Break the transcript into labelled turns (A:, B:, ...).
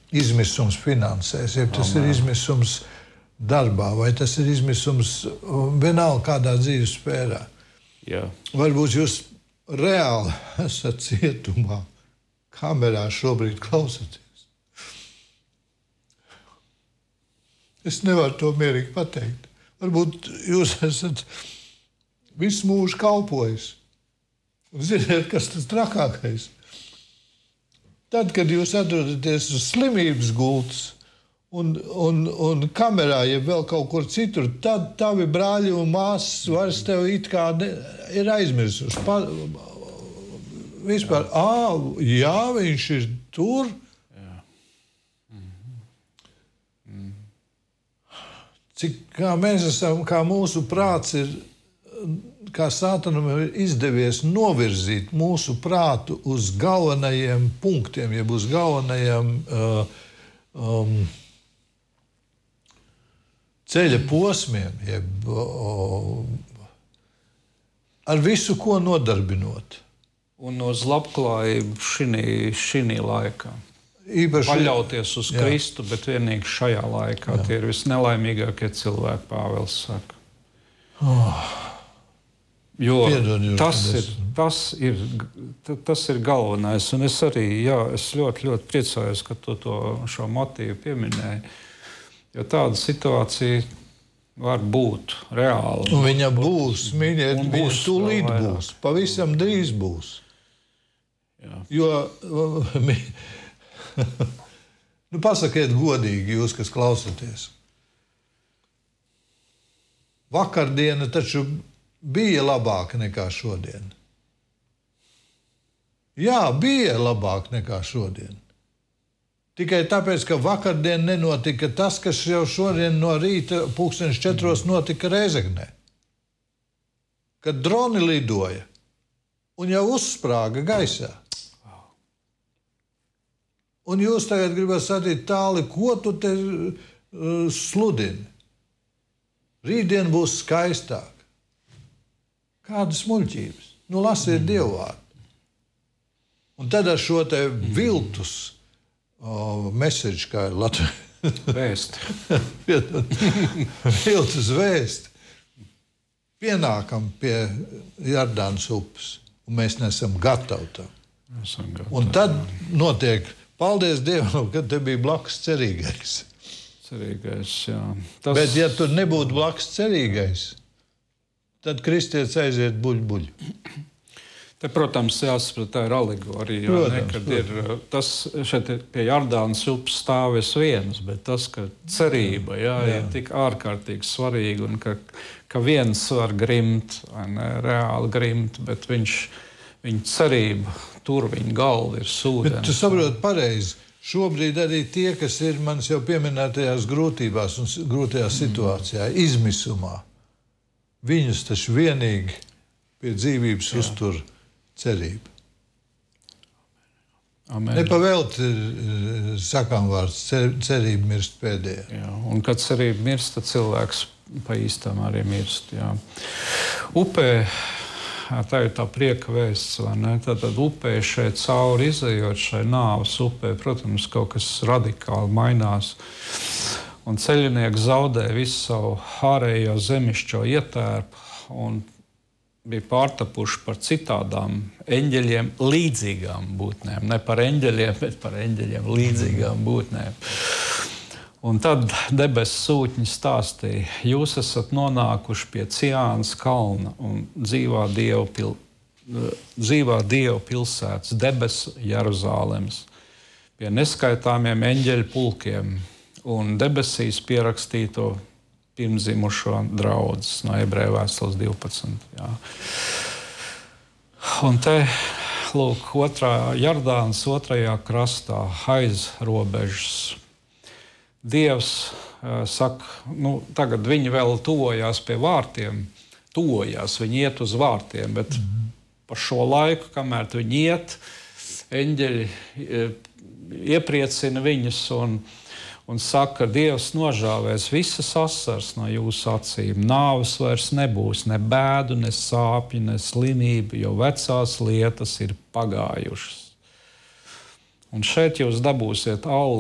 A: izmisums finansēs, ja tas ir izmisums darbā, vai tas ir izmisums vienalga kādā dzīves sfērā.
B: Jā.
A: Varbūt jūs reāli esat cietumā, kamerā šobrīd klausoties. Es nevaru to mierīgi pateikt. Varbūt jūs esat visu mūžu kalpojis. Un ziniet, kas tas trakākais? Tad, kad jūs atrodaties uz slimības gultas un kamerā, ja vēl kaut kur citur, tad tavi brāļi un māsas vairs tev it kā ir aizmirsuši. Vispār, jā, viņš ir tur. Cik kā mēs esam, kā mūsu prāts ir, kā Sātanam ir izdevies novirzīt mūsu prātu uz galvenajiem punktiem, jeb uz galvenajiem ceļa posmiem, jeb ar visu, ko nodarbinot.
B: Un uz labklājību šī laikā.
A: Īpaši
B: Paļauties uz Kristu, bet vienīgi šajā laikā. Tie ir visnelaimīgākie cilvēki, Pāvils saka. Jo tas ir galvenais. Un es arī, es ļoti priecājos, ka tu šo motīvu pieminēji. Jo tāda situācija var būt reāli.
A: Un viņa būs, mīļiet, viņa tūlīt būs. Pavisam drīz būs.
B: Jā.
A: Jo, pasakiet godīgi jūs, kas klausaties. Vakardiena taču bija labāka nekā šodien. Jā, bija labāka nekā šodien. Tikai tāpēc, ka vakardien nenotika tas, kas jau šodien no rīta 4:00 notika Rēzeknē. Kad droni lidoja un jau uzsprāga gaisā. Un jūs tagad gribat sacīt tāli, ko tu te sludini? Rītdien būs skaistāk. Kādas muļķības? Lasiet Dievu vārdu. Un tad ar šo te viltus message, kā ir Latvijā.
B: Vēsti.
A: Viltus vēsti. Pienākam pie Jordānas upes, un mēs nesam gatavi tam. Un tad notiek, paldies Dievam, ka te bija blakus cerīgais.
B: Cerīgais, jā.
A: Bet ja tur nebūtu blakus cerīgais, tad kristietis aiziet buļ.
B: Te, protams, jāsaprot, tā ir alegorija. Kad ir tas šeit pie Jordānas upes stāvēs viens, bet tas, ka cerība ir tik ārkārtīgi svarīga un ka viens var grimt, reāli grimt, bet viņa cerība, tur viņa galva ir sūdens.
A: Bet tu saproti pareizi. Šobrīd arī tie, kas ir manis jau pieminētajās grūtībās un grūtajā situācijā, izmisumā, viņus taču vienīgi pie dzīvības uztur cerība.
B: Amen.
A: Nepavēlti sakām vārds, cerība mirst pēdējā.
B: Jā, un kad cerība mirst, tad cilvēks pa īstam arī mirst. Jā. Upē, tā ir tā prieka vēsts, vai ne? Tad upē šeit cauri izejot šai nāves upē, protams, kaut kas radikāli mainās. Un ceļinieki zaudē visu savu ārējo zemišķo ietērpu un bija pārtapuši par citādām eņģeļiem līdzīgām būtnēm. Ne par eņģeļiem, bet par eņģeļiem līdzīgām būtnēm. Un tad debesu sūtņi stāstīja, jūs esat nonākuši pie Ciānas kalna un dzīvā Dieva pilsētas, debesu Jeruzālemes, pie neskaitāmiem eņģeļu pulkiem un debesīs pierakstīto pirmzimušo draudzes no Ebreju vēstules 12. Jā. Un te, lūk, Jordānas otrajā krastā aiz robežas. Dievs saka, tagad viņi vēl tuvojās pie vārtiem, viņi iet uz vārtiem, bet pa šo laiku, kamēr viņi iet, eņģeļi iepriecina viņus un saka, Dievs nožāvēs visas asaras no jūsu acīm, nāves vairs nebūs, ne bēdu, ne sāpju, ne slimību, jo vecās lietas ir pagājušas. Un šeit jūs dabūsiet auli